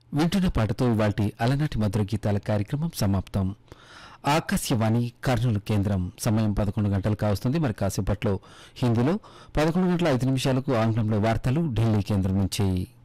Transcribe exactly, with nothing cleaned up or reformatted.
వింటున్న పాటతో ఇవాల్టి అలనాటి మధుర గీతాల కార్యక్రమం సమాప్తం. ఆకాశవాణి కర్నూలు కేంద్రం సమయం పదకొండు గంటలు కావస్తుంది. మరి కాసేపట్లో హిందీలో పదకొండు గంటల ఐదు నిమిషాలకు ఆంగ్లంలో వార్తలు ఢిల్లీ కేంద్రం నుంచి.